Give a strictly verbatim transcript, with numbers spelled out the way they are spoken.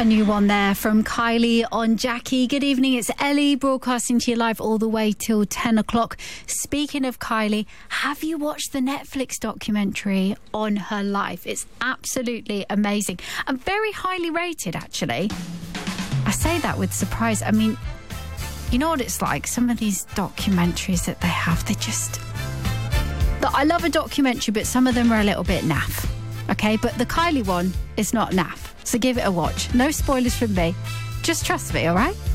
A new one there from Kylie on Jackie. Good evening, it's Ellie broadcasting to you live all the way till ten o'clock. Speaking of Kylie, have you watched the Netflix documentary on her life? It's absolutely amazing and very highly rated, actually. I say that with surprise. I mean, you know what it's like? Some of these documentaries that they have, they just... I love a documentary, but some of them are a little bit naff. Okay, but the Kylie one is not naff. So give it a watch. No spoilers from me. Just trust me, all right?